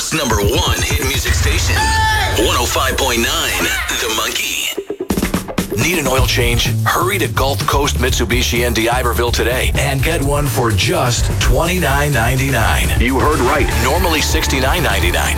Bangkok's #1 hit music station. 105.9 The Monkey. Need an oil change? Hurry to Gulf Coast Mitsubishi in D'Iberville today and get one for just $29.99. You heard right. Normally $69.99.